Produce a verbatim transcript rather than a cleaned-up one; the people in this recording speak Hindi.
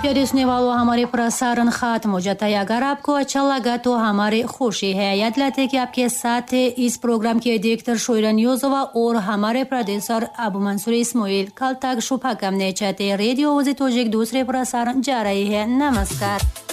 प्यारे सुनने वालों, हमारे प्रसारण खत्म हो जाता है। अगर आपको अच्छा लगा तो हमारी खुशी है। याद दिलाते हैं कि आपके साथ है इस प्रोग्राम के एडिटर शोयरन यूसुफ और हमारे प्रोड्यूसर अबू मंसूर इस्माइल। कल तक शुभकामनाएं चाहते हैं। रेडियो ओजी तो एक दूसरे प्रसारण जा रही है। नमस्कार।